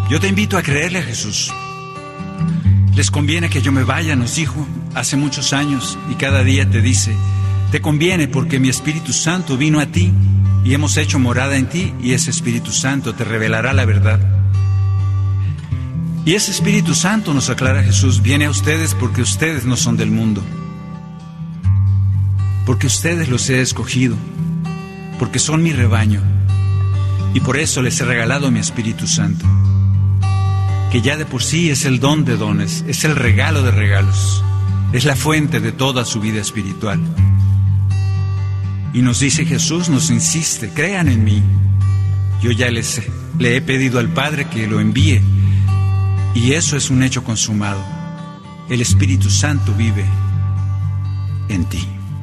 Yo te invito a creerle a Jesús. Les conviene que yo me vaya, nos dijo hace muchos años, y cada día te dice, te conviene porque mi Espíritu Santo vino a ti y hemos hecho morada en ti, y ese Espíritu Santo te revelará la verdad. Y ese Espíritu Santo, nos aclara Jesús, viene a ustedes porque ustedes no son del mundo, porque ustedes los he escogido, porque son mi rebaño, y por eso les he regalado mi Espíritu Santo, que ya de por sí es el don de dones, es el regalo de regalos, es la fuente de toda su vida espiritual. Y nos dice Jesús, nos insiste, crean en mí. Yo ya le he pedido al Padre que lo envíe, y eso es un hecho consumado. El Espíritu Santo vive en ti.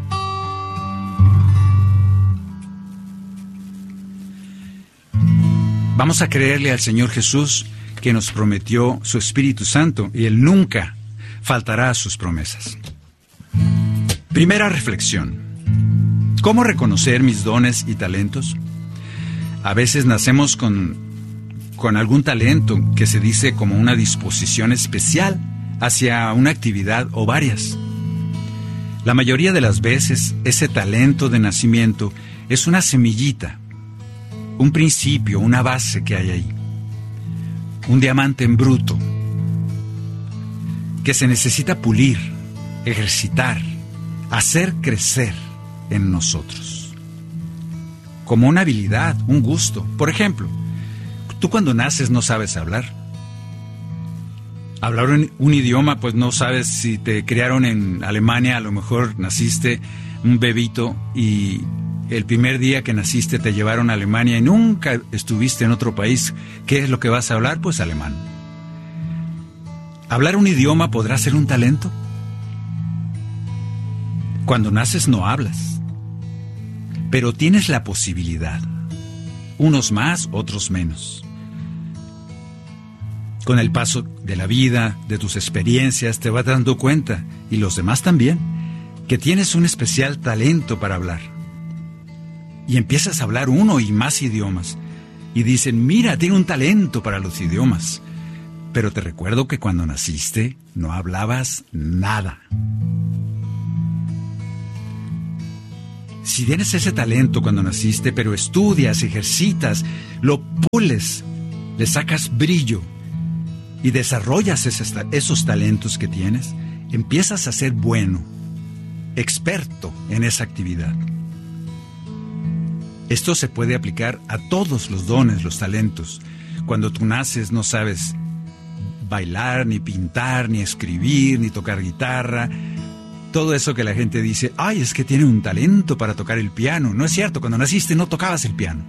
Vamos a creerle al Señor Jesús, que nos prometió su Espíritu Santo, y Él nunca faltará a sus promesas. Primera reflexión. ¿Cómo reconocer mis dones y talentos? A veces nacemos con algún talento que se dice como una disposición especial hacia una actividad o varias. La mayoría de las veces, ese talento de nacimiento es una semillita, un principio, una base que hay ahí. Un diamante en bruto que se necesita pulir, ejercitar, hacer crecer en nosotros. Como una habilidad, un gusto. Por ejemplo, tú cuando naces no sabes hablar. Hablar un idioma, pues no sabes si te criaron en Alemania, a lo mejor naciste un bebito y el primer día que naciste te llevaron a Alemania y nunca estuviste en otro país. ¿Qué es lo que vas a hablar? Pues alemán. ¿Hablar un idioma podrá ser un talento? Cuando naces no hablas, pero tienes la posibilidad. Unos más, otros menos. Con el paso de la vida, de tus experiencias, te vas dando cuenta, y los demás también, que tienes un especial talento para hablar. Y empiezas a hablar uno y más idiomas. Y dicen, mira, tiene un talento para los idiomas. Pero te recuerdo que cuando naciste no hablabas nada. Si tienes ese talento cuando naciste, pero estudias, ejercitas, lo pules, le sacas brillo y desarrollas esos talentos que tienes, empiezas a ser bueno, experto en esa actividad. Esto se puede aplicar a todos los dones, los talentos. Cuando tú naces no sabes bailar, ni pintar, ni escribir, ni tocar guitarra. Todo eso que la gente dice, ay, es que tiene un talento para tocar el piano. No es cierto, cuando naciste no tocabas el piano.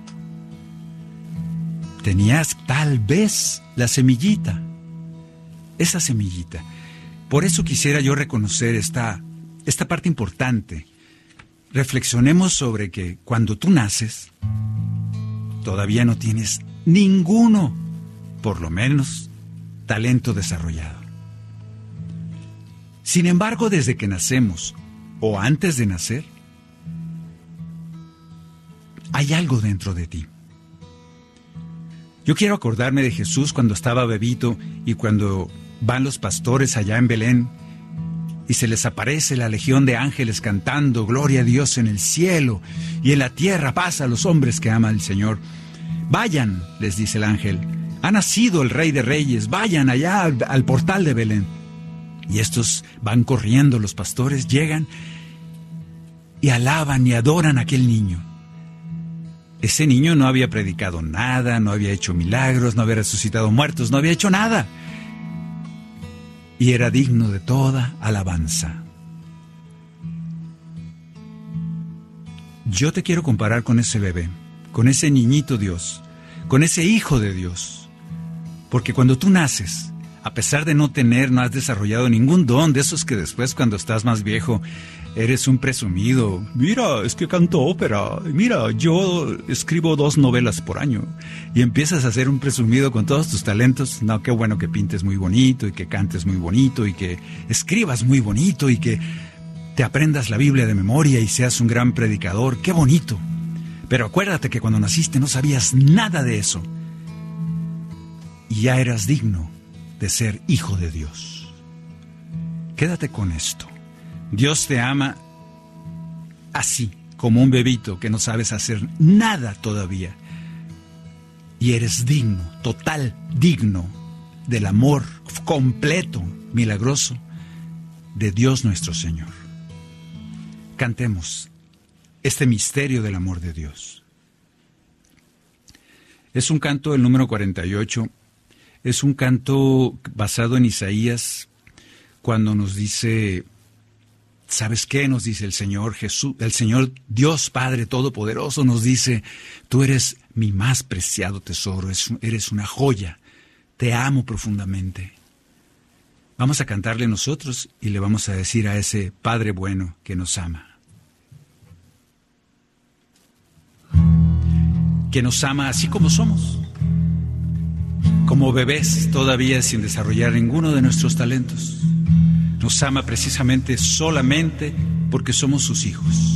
Tenías tal vez la semillita, esa semillita. Por eso quisiera yo reconocer esta parte importante. Reflexionemos sobre que cuando tú naces, todavía no tienes ninguno, por lo menos, talento desarrollado. Sin embargo, desde que nacemos, o antes de nacer, hay algo dentro de ti. Yo quiero acordarme de Jesús cuando estaba bebito y cuando van los pastores allá en Belén y se les aparece la legión de ángeles cantando gloria a Dios en el cielo y en la tierra paz a los hombres que ama el Señor. Vayan, les dice el ángel, ha nacido el Rey de Reyes, vayan allá al portal de Belén. Y estos van corriendo, los pastores llegan y alaban y adoran a aquel niño. Ese niño no había predicado nada, no había hecho milagros, no había resucitado muertos, no había hecho nada. Y era digno de toda alabanza. Yo te quiero comparar con ese bebé, con ese niñito Dios, con ese hijo de Dios. Porque cuando tú naces, a pesar de no has desarrollado ningún don de esos que después cuando estás más viejo eres un presumido. Mira, es que canto ópera. Mira, yo escribo 2 novelas por año. Y empiezas a ser un presumido con todos tus talentos. No, qué bueno que pintes muy bonito y que cantes muy bonito y que escribas muy bonito y que te aprendas la Biblia de memoria y seas un gran predicador. ¡Qué bonito! Pero acuérdate que cuando naciste no sabías nada de eso. y ya eras digno de ser hijo de Dios. Quédate con esto. Dios te ama así, como un bebito que no sabes hacer nada todavía. Y eres digno, total, digno del amor completo, milagroso de Dios nuestro Señor. Cantemos este misterio del amor de Dios. Es un canto, el número 48, es un canto basado en Isaías, cuando nos dice, ¿sabes qué? Nos dice el Señor Jesús, el Señor Dios Padre Todopoderoso nos dice, tú eres mi más preciado tesoro, eres una joya, te amo profundamente. Vamos a cantarle nosotros y le vamos a decir a ese Padre bueno que nos ama. Que nos ama así como somos, como bebés todavía sin desarrollar ninguno de nuestros talentos. Nos ama precisamente solamente porque somos sus hijos.